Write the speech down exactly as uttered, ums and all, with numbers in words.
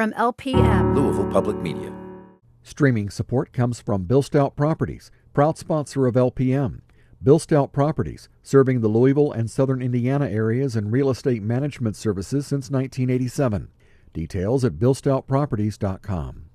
from L P M, Louisville Public Media. Streaming support comes from Bill Stout Properties, proud sponsor of L P M. Bill Stout Properties, serving the Louisville and southern Indiana areas in real estate management services since nineteen eighty-seven. Details at bill stout properties dot com.